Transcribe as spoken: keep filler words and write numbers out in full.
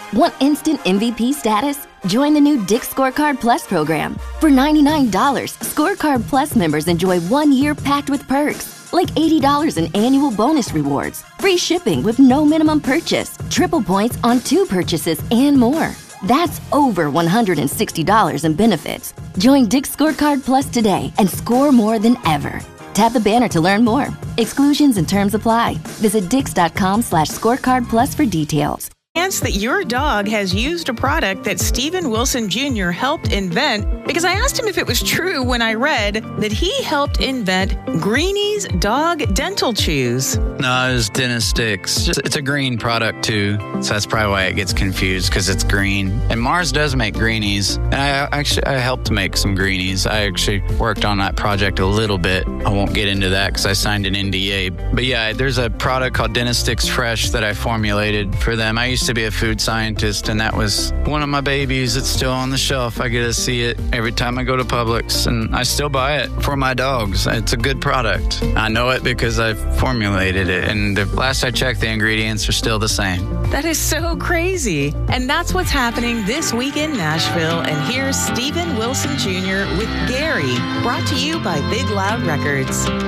Want instant M V P status? Join the new Dick's Scorecard Plus program. For ninety-nine dollars, Scorecard Plus members enjoy one year packed with perks, like eighty dollars in annual bonus rewards, free shipping with no minimum purchase, triple points on two purchases, and more. That's over one hundred sixty dollars in benefits. Join Dick's Scorecard Plus today and score more than ever. Tap the banner to learn more. Exclusions and terms apply. Visit dix.com slash scorecard plus for details. Chance that your dog has used a product that Steven Wilson Junior helped invent, because I asked him if it was true when I read that he helped invent Greenie's Dog Dental Chews. No, it was Dentistix. It's a green product too, so that's probably why it gets confused, because it's green. And Mars does make greenies, and I actually I helped make some greenies. I actually worked on that project a little bit. I won't get into that because I signed an N D A. But yeah, there's a product called Dentistix Fresh that I formulated for them. I used to be a food scientist, and that was one of my babies. It's still on the shelf. I get to see it every time I go to Publix, and I still buy it for my dogs. It's a good product. I know it because I formulated it, and the last I checked, the ingredients are still the same. That is so crazy. And that's what's happening this week in Nashville. And here's Steven Wilson Junior with Gary, brought to you by Big Loud Records.